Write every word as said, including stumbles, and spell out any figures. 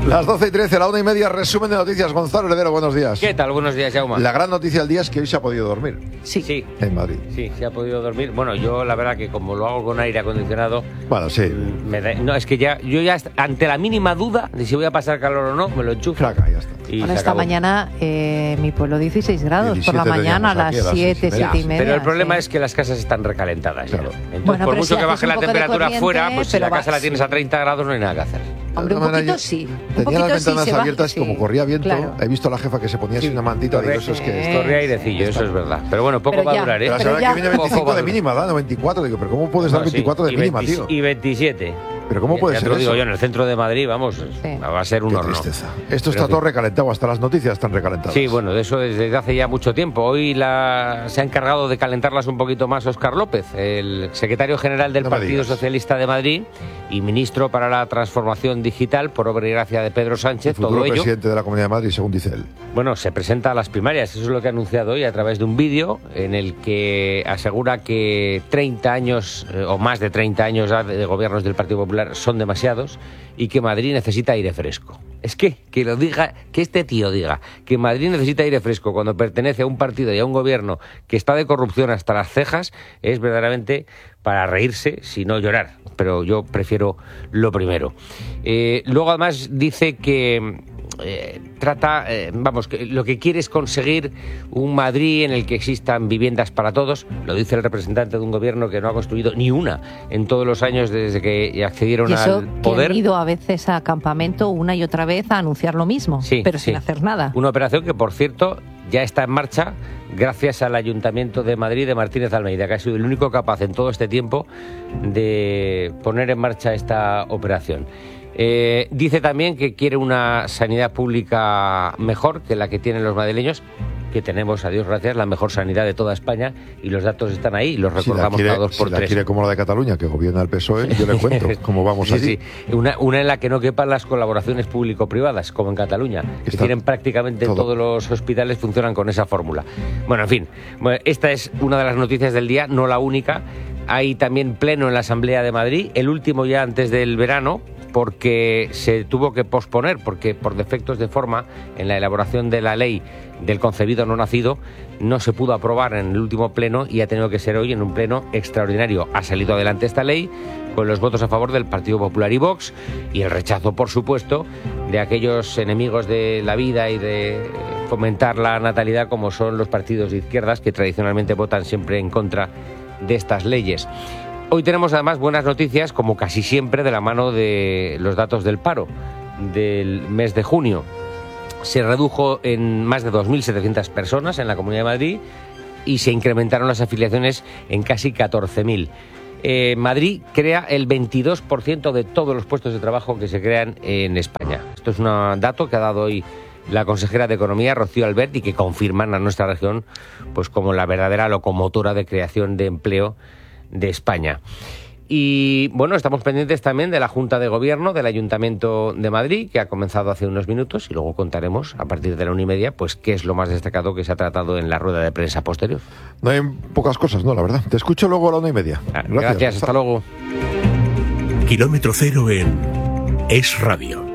Las doce y trece, la una y media, resumen de noticias. Gonzalo Heredero, buenos días. ¿Qué tal? Buenos días, Jaume. La gran noticia del día es que hoy se ha podido dormir. Sí. sí. En Madrid. Sí, se ha podido dormir. Bueno, yo la verdad que como lo hago con aire acondicionado... Bueno, sí. Me da, no, es que ya, yo ya ante la mínima duda de si voy a pasar calor o no, me lo enchufo. Claca, ya está. Y bueno, esta mañana eh, mi pueblo dieciséis grados por la mañana a las siete, siete y media. Pero el problema sí. es que las casas están recalentadas. Claro. Entonces, bueno, por mucho si que baje la temperatura corriente, fuera, pues si la casa va, la tienes a treinta grados no hay nada que hacer. Hombre, un poquito yo, sí. Un tenía poquito las ventanas sí, abiertas va, y como sí, corría viento, claro. he visto a la jefa que se ponía así sí, una mantita. corre, Digo, eso es que... Corría airecillo, eso es verdad. Pero bueno, poco pero va ya, a durar, ¿eh? Pero la pero semana ya, que viene veinticinco de mínima, ¿da? No, veinticuatro. Digo, pero ¿cómo puedes dar No, veinticuatro sí, de mínima, veinte, tío? Y veintisiete. Pero ¿cómo puede ya ser te lo digo eso? yo, en el centro de Madrid, vamos, sí. va a ser un Qué horno. tristeza. Esto está Pero todo sí. recalentado, hasta las noticias están recalentadas. Sí, bueno, de eso desde hace ya mucho tiempo. Hoy la, se ha encargado de calentarlas un poquito más Óscar López, el secretario general del No me Partido digas. Socialista de Madrid y ministro para la transformación digital por obra y gracia de Pedro Sánchez. El futuro todo ello. presidente de la Comunidad de Madrid, según dice él. Bueno, se presenta a las primarias, eso es lo que ha anunciado hoy a través de un vídeo en el que asegura que treinta años eh, o más de treinta años de gobiernos del Partido Popular son demasiados y que Madrid necesita aire fresco. Es que, que lo diga, que este tío diga que Madrid necesita aire fresco cuando pertenece a un partido y a un gobierno que está de corrupción hasta las cejas, es verdaderamente para reírse, si no llorar. Pero yo prefiero lo primero. Eh, luego además dice que Eh, trata, eh, vamos, que lo que quiere es conseguir un Madrid en el que existan viviendas para todos. Lo dice el representante de un gobierno que no ha construido ni una en todos los años desde que accedieron y eso, al poder. Que han ido a veces a campamento una y otra vez a anunciar lo mismo, sí, pero sí. sin hacer nada. Una operación que, por cierto, ya está en marcha gracias al Ayuntamiento de Madrid de Martínez Almeida, que ha sido el único capaz en todo este tiempo de poner en marcha esta operación. Eh, dice también que quiere una sanidad pública mejor que la que tienen los madrileños, que tenemos, a Dios gracias, la mejor sanidad de toda España y los datos están ahí y los recordamos si quiere, cada dos por si tres. la quiere como la de Cataluña, que gobierna el P S O E, yo le cuento cómo vamos sí, allí. Sí. Una, una en la que no quepan las colaboraciones público-privadas, como en Cataluña, que Está tienen prácticamente todo. todos los hospitales funcionan con esa fórmula. Bueno, en fin, bueno, esta es una de las noticias del día, no la única. Hay también pleno en la Asamblea de Madrid, el último ya antes del verano, porque se tuvo que posponer, porque por defectos de forma en la elaboración de la ley del concebido no nacido no se pudo aprobar en el último pleno y ha tenido que ser hoy en un pleno extraordinario. Ha salido adelante esta ley con los votos a favor del Partido Popular y Vox y el rechazo, por supuesto, de aquellos enemigos de la vida y de fomentar la natalidad como son los partidos de izquierdas que tradicionalmente votan siempre en contra de estas leyes. Hoy tenemos además buenas noticias, como casi siempre, de la mano de los datos del paro del mes de junio. Se redujo en más de dos mil setecientas personas en la Comunidad de Madrid y se incrementaron las afiliaciones en casi catorce mil. Eh, Madrid crea el veintidós por ciento de todos los puestos de trabajo que se crean en España. Esto es un dato que ha dado hoy la consejera de Economía, Rocío Albert, y que confirman a nuestra región pues como la verdadera locomotora de creación de empleo de España. Y bueno, estamos pendientes también de la Junta de Gobierno del Ayuntamiento de Madrid, que ha comenzado hace unos minutos, y luego contaremos a partir de la una y media pues qué es lo más destacado que se ha tratado en la rueda de prensa posterior. No hay pocas cosas, no, la verdad. Te escucho luego a la una y media. Gracias, Gracias hasta luego. Kilómetro cero en Es Radio.